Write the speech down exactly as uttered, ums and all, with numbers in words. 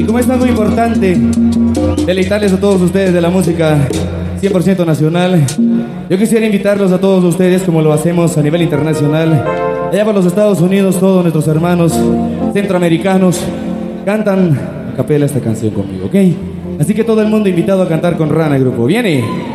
Y como es algo importante deleitarles a todos ustedes de la música cien por ciento nacional, yo quisiera invitarlos a todos ustedes, como lo hacemos a nivel internacional. Allá por los Estados Unidos, todos nuestros hermanos centroamericanos cantan a capela esta canción conmigo, ¿ok? Así que todo el mundo invitado a cantar con Rana Grupo. ¡Viene!